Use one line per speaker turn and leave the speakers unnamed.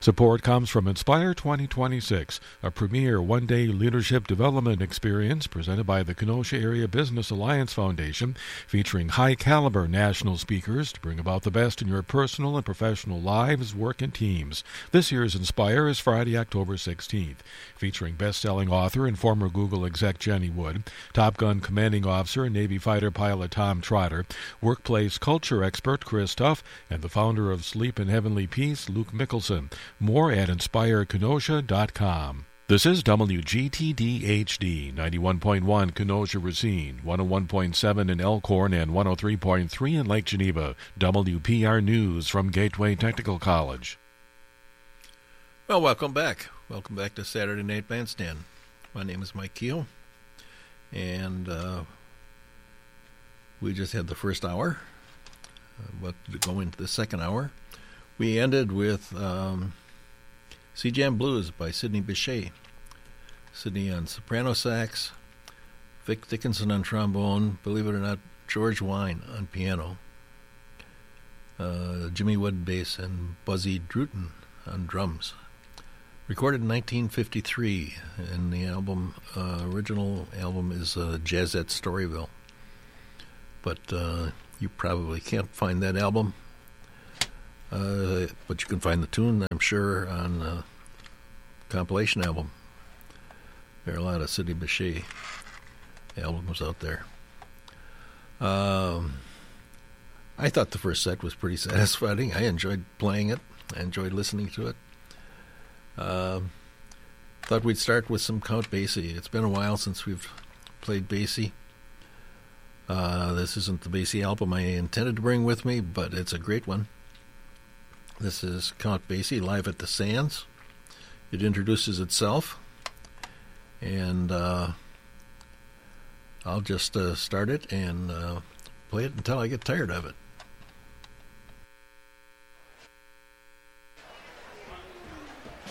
Support comes from Inspire 2026, a premier one-day leadership development experience presented by the Kenosha Area Business Alliance Foundation, featuring high-caliber national speakers to bring about the best in your personal and professional lives, work, and teams. This year's Inspire is Friday, October 16th, featuring best-selling author and former Google exec Jenny Wood, Top Gun commanding officer and Navy fighter pilot Tom Trotter, workplace culture expert Chris Tuff, and the founder of Sleep in Heavenly Peace, Luke Mickelson. More at InspireKenosha.com. This is WGTD-HD, 91.1 Kenosha Racine, 101.7 in Elkhorn, and 103.3 in Lake Geneva. WPR News from Gateway Technical College.
Well, welcome back. Welcome back to Saturday Night Bandstand. My name is Mike Keel, and we just had the first hour. But to go into the second hour, we ended with Sea Jam Blues by Sidney Bechet. Sidney on soprano sax, Vic Dickinson on trombone, believe it or not, George Wine on piano, Jimmy Wood bass, and Buzzy Druten on drums. Recorded in 1953, and the album, original album is Jazzette Storyville. But you probably can't find that album. But you can find the tune, I'm sure, on a compilation album. There are a lot of Sidney Bechet albums out there. I thought the first set was pretty satisfying. I enjoyed playing it. I enjoyed listening to it. Thought we'd start with some Count Basie. It's been a while since we've played Basie. This isn't the Basie album I intended to bring with me, but it's a great one. This is Count Basie live at the Sands. It introduces itself, and I'll just start it and play it until I get tired of it.